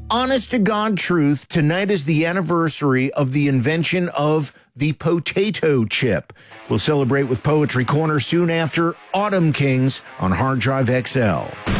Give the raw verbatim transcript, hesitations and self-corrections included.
honest to God truth, tonight is the anniversary of the invention of the potato chip. We'll celebrate with Poetry Corner soon after Autumn Kings on Hard Drive X L.